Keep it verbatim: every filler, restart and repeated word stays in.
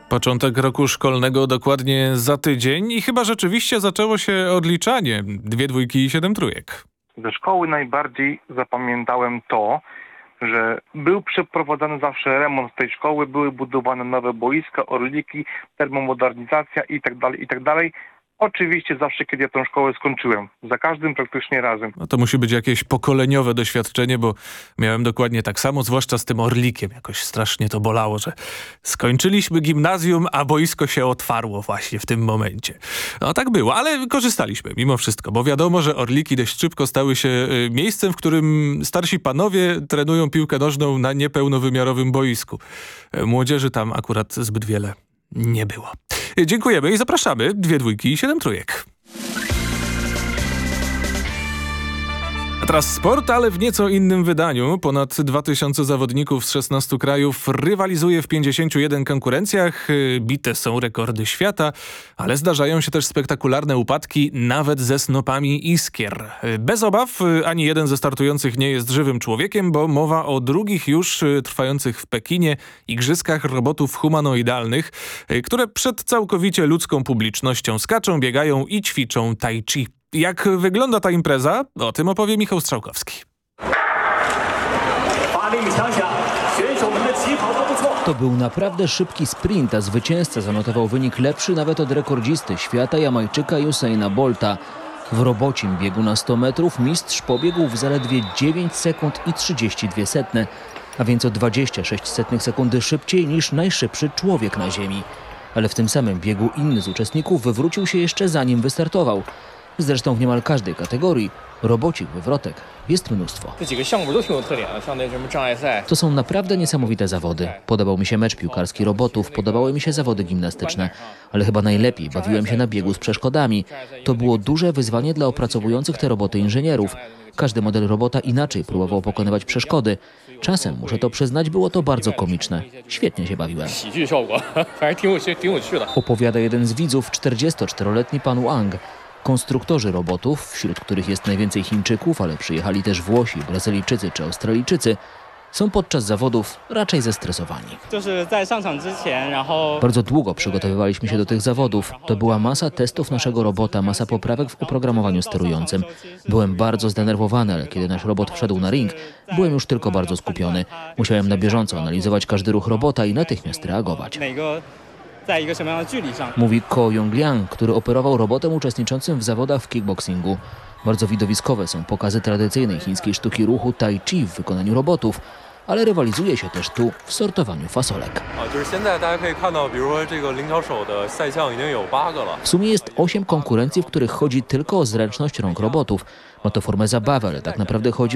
Początek roku szkolnego dokładnie za tydzień i chyba rzeczywiście zaczęło się odliczanie. Dwie dwójki i siedem trójek. Ze szkoły najbardziej zapamiętałem to, że był przeprowadzany zawsze remont tej szkoły, były budowane nowe boiska, orliki, termomodernizacja itd., itd. Oczywiście zawsze, kiedy ja tę szkołę skończyłem. Za każdym praktycznie razem. No to musi być jakieś pokoleniowe doświadczenie, bo miałem dokładnie tak samo, zwłaszcza z tym orlikiem. Jakoś strasznie to bolało, że skończyliśmy gimnazjum, a boisko się otwarło właśnie w tym momencie. No tak było, ale korzystaliśmy mimo wszystko, bo wiadomo, że orliki dość szybko stały się miejscem, w którym starsi panowie trenują piłkę nożną na niepełnowymiarowym boisku. Młodzieży tam akurat zbyt wiele nie było. Dziękujemy i zapraszamy. Dwie dwójki i siedem trójek. A teraz sport, ale w nieco innym wydaniu. Ponad dwa tysiące zawodników z szesnastu krajów rywalizuje w pięćdziesięciu jeden konkurencjach. Bite są rekordy świata, ale zdarzają się też spektakularne upadki, nawet ze snopami iskier. Bez obaw ani jeden ze startujących nie jest żywym człowiekiem, bo mowa o drugich już trwających w Pekinie igrzyskach robotów humanoidalnych, które przed całkowicie ludzką publicznością skaczą, biegają i ćwiczą tai chi. Jak wygląda ta impreza? O tym opowie Michał Strzałkowski. To był naprawdę szybki sprint, a zwycięzca zanotował wynik lepszy nawet od rekordzisty świata Jamajczyka Usaina Bolta. W robocim biegu na sto metrów mistrz pobiegł w zaledwie dziewięć sekund i trzydzieści dwie setne, a więc o dwadzieścia sześć setnych sekundy szybciej niż najszybszy człowiek na ziemi. Ale w tym samym biegu inny z uczestników wywrócił się jeszcze zanim wystartował. Zresztą w niemal każdej kategorii robocich wywrotek jest mnóstwo. To są naprawdę niesamowite zawody. Podobał mi się mecz piłkarski robotów, podobały mi się zawody gimnastyczne, ale chyba najlepiej bawiłem się na biegu z przeszkodami. To było duże wyzwanie dla opracowujących te roboty inżynierów. Każdy model robota inaczej próbował pokonywać przeszkody. Czasem, muszę to przyznać, było to bardzo komiczne. Świetnie się bawiłem. Opowiada jeden z widzów, czterdziestoczteroletni pan Wang. Konstruktorzy robotów, wśród których jest najwięcej Chińczyków, ale przyjechali też Włosi, Brazylijczycy czy Australijczycy, są podczas zawodów raczej zestresowani. Bardzo długo przygotowywaliśmy się do tych zawodów. To była masa testów naszego robota, masa poprawek w oprogramowaniu sterującym. Byłem bardzo zdenerwowany, ale kiedy nasz robot wszedł na ring, byłem już tylko bardzo skupiony. Musiałem na bieżąco analizować każdy ruch robota i natychmiast reagować. Mówi Ko Yongliang, który operował robotem uczestniczącym w zawodach w kickboxingu. Bardzo widowiskowe są pokazy tradycyjnej chińskiej sztuki ruchu tai chi w wykonaniu robotów, ale rywalizuje się też tu w sortowaniu fasolek. W sumie jest osiem konkurencji, w których chodzi tylko o zręczność rąk robotów. Ma to formę zabawy, ale tak naprawdę chodzi